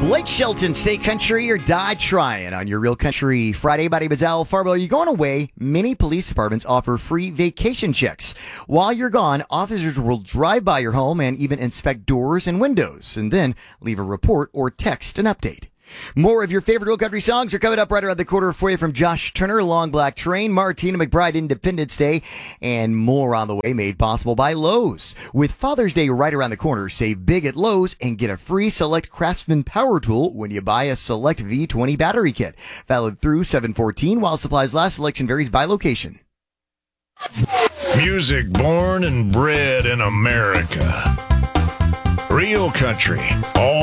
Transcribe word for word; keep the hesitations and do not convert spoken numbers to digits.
Lake Shelton State Country or die trying on your Real Country Friday. My name is Al Farbo. Are you going away? Many police departments offer free vacation checks. While you're gone, officers will drive by your home and even inspect doors and windows, and then leave a report or text an update. More of your favorite Real Country songs are coming up right around the corner for you from Josh Turner, Long Black Train, Martina McBride, Independence Day, and more on the way, made possible by Lowe's. With Father's Day right around the corner, save big at Lowe's and get a free Select Craftsman power tool when you buy a Select V twenty battery kit. Valid through seven fourteen while supplies last. Selection varies by location. Music born and bred in America. Real Country. All